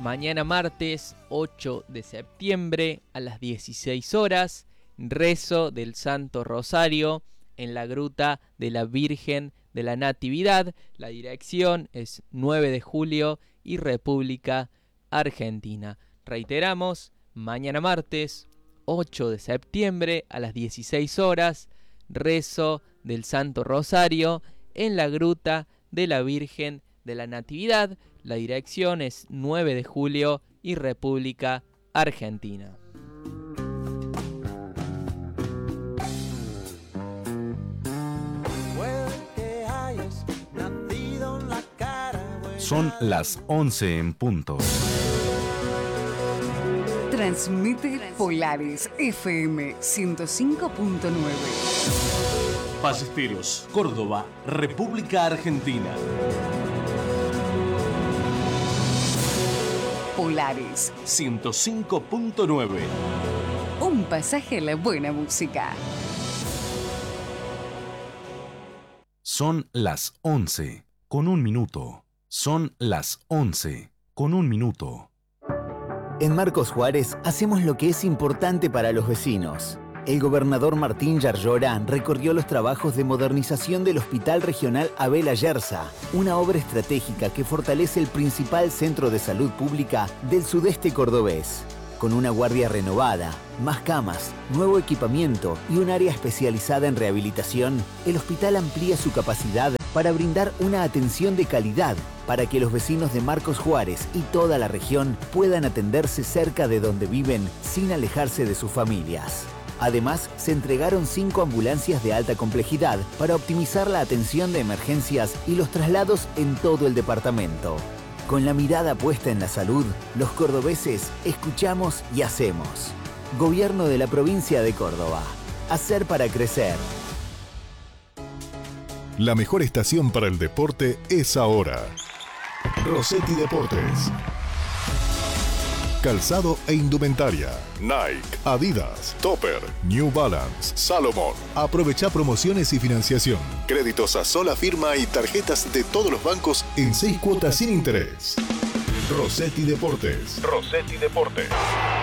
Mañana martes 8 de septiembre a las 16 horas, rezo del Santo Rosario en la Gruta de la Virgen de la Natividad. La dirección es 9 de julio y República Argentina. Reiteramos, mañana martes 8 de septiembre a las 16 horas, rezo del Santo Rosario en la Gruta de la Virgen de la Natividad. La dirección es 9 de julio y República Argentina. Son las 11 en punto. Transmite Polaris FM 105.9. Ballesteros, Córdoba, República Argentina. Polaris 105.9. Un pasaje a la buena música. Son las 11 con un minuto. Son las 11 con un minuto. En Marcos Juárez hacemos lo que es importante para los vecinos. El gobernador Martín Yarlora recorrió los trabajos de modernización del Hospital Regional Abel Ayerza, una obra estratégica que fortalece el principal centro de salud pública del sudeste cordobés. Con una guardia renovada, más camas, nuevo equipamiento y un área especializada en rehabilitación, el hospital amplía su capacidad para brindar una atención de calidad para que los vecinos de Marcos Juárez y toda la región puedan atenderse cerca de donde viven sin alejarse de sus familias. Además, se entregaron 5 ambulancias de alta complejidad para optimizar la atención de emergencias y los traslados en todo el departamento. Con la mirada puesta en la salud, los cordobeses escuchamos y hacemos. Gobierno de la provincia de Córdoba. Hacer para crecer. La mejor estación para el deporte es ahora. Rossetti Deportes. Calzado e indumentaria. Nike, Adidas, Topper, New Balance, Salomon. Aprovecha promociones y financiación. Créditos a sola firma y tarjetas de todos los bancos en 6 cuotas sin interés. Rossetti Deportes. Rossetti Deportes.